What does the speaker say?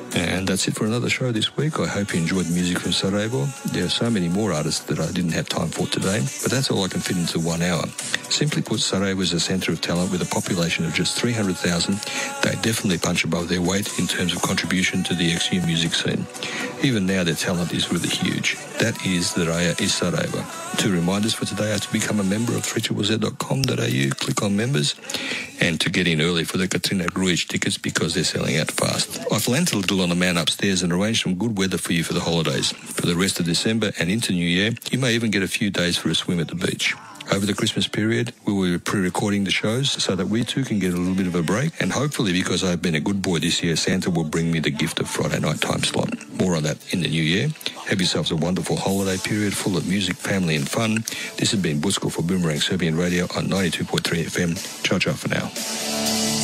And that's it for another show this week. I hope you enjoyed the music from Sarajevo. There are so many more artists that I didn't have time for today, but that's all I can fit into 1 hour. Simply put, Sarajevo is a centre of talent with a population of just 300,000. They definitely punch above their weight in terms of contribution to the ex-U music scene. Even now, their talent is really huge. That is the Raya is Sarajevo. 2 reminders for today are to become a member of 3ZZZ.com.au, click on members, and to get in early for the Katrina Grujic tickets because they're selling out fast. I've lent a little on the man upstairs and arranged some good weather for you for the holidays. For the rest of December and into New Year, you may even get a few days for a swim at the beach. Over the Christmas period, we will be pre-recording the shows so that we too can get a little bit of a break. And hopefully, because I've been a good boy this year, Santa will bring me the gift of Friday night time slot. More on that in the new year. Have yourselves a wonderful holiday period full of music, family and fun. This has been Busko for Boomerang Serbian Radio on 92.3 FM. Ciao, ciao for now.